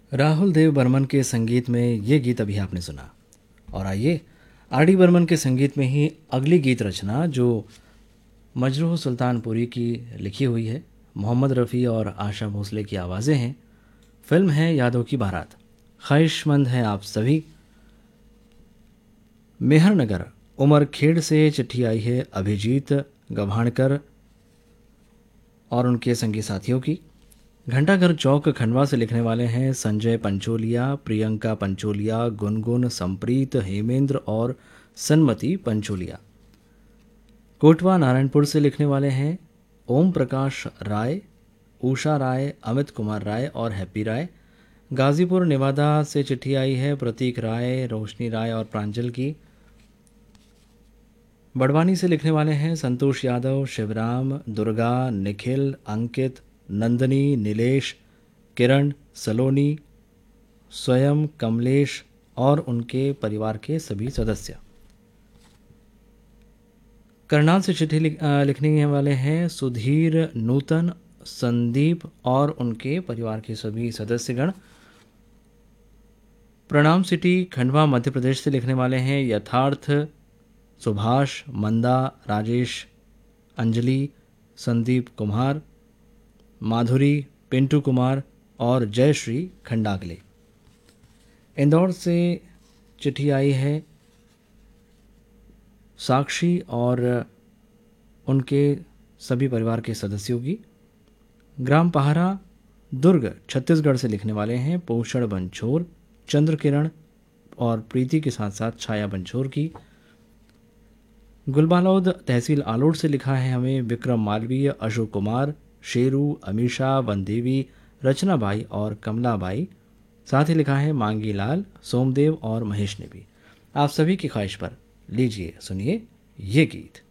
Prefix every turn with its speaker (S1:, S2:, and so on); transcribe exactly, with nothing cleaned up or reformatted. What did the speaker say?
S1: राहुल देव बर्मन के संगीत में ये गीत अभी आपने सुना। और आइए आर डी बर्मन के संगीत में ही अगली गीत रचना जो मजरूह सुल्तानपुरी की लिखी हुई है, मोहम्मद रफ़ी और आशा भोसले की आवाज़ें हैं। फिल्म है यादों की बारात। ख्वाहिशमंद हैं आप सभी। मेहरनगर उमर खेड़ से चिट्ठी आई है अभिजीत गभाणकर और उनके संगी साथियों की। घंटाघर चौक खंडवा से लिखने वाले हैं संजय पंचोलिया, प्रियंका पंचोलिया, गुनगुन, संप्रीत, हेमेंद्र और सन्मति पंचोलिया। कोटवा नारायणपुर से लिखने वाले हैं ओम प्रकाश राय, उषा राय, अमित कुमार राय और हैप्पी राय। गाजीपुर नेवादा से चिट्ठी आई है प्रतीक राय, रोशनी राय और प्रांजल की। बड़वानी से लिखने वाले हैं संतोष यादव, शिवराम, दुर्गा, निखिल, अंकित, नंदनी, नीलेश, किरण, सलोनी, स्वयं, कमलेश और उनके परिवार के सभी सदस्य। करनाल से चिट्ठी लिख, लिखने वाले हैं सुधीर, नूतन, संदीप और उनके परिवार के सभी सदस्यगण। प्रणाम सिटी खंडवा मध्य प्रदेश से लिखने वाले हैं यथार्थ, सुभाष, मंदा, राजेश, अंजलि, संदीप कुमार, माधुरी, पिंटू कुमार और जयश्री खंडागले। इंदौर से चिट्ठी आई है साक्षी और उनके सभी परिवार के सदस्यों की। ग्राम पहारा दुर्ग छत्तीसगढ़ से लिखने वाले हैं पोषण बंछोर, चंद्र किरण और प्रीति के साथ साथ छाया बंछोर की। गुलबालौद तहसील आलोट से लिखा है हमें विक्रम मालवीय, अशोक कुमार, शेरू, अमीशा, वनदेवी, रचनाबाई और कमलाबाई। साथ ही लिखा है मांगी लाल, सोमदेव और महेश ने भी। आप सभी की ख्वाहिश पर लीजिए सुनिए ये गीत।